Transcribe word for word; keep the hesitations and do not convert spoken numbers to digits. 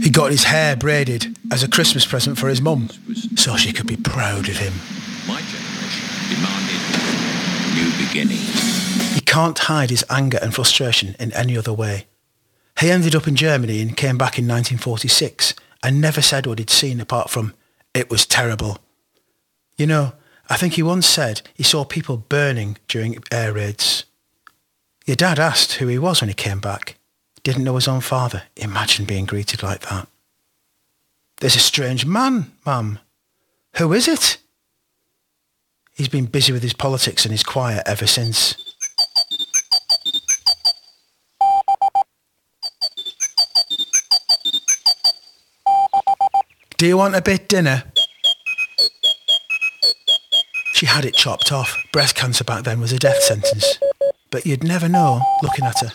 He got his hair braided as a Christmas present for his mum, so she could be proud of him. My generation demanded new beginnings. He can't hide his anger and frustration in any other way. He ended up in Germany and came back in nineteen forty-six and never said what he'd seen apart from, "It was terrible." You know, I think he once said he saw people burning during air raids. Your dad asked who he was when he came back. Didn't know his own father. Imagine being greeted like that. "There's a strange man, Mum." "Who is it?" He's been busy with his politics and he's quiet ever since. "Do you want a bit dinner?" She had it chopped off. Breast cancer back then was a death sentence. But you'd never know looking at her.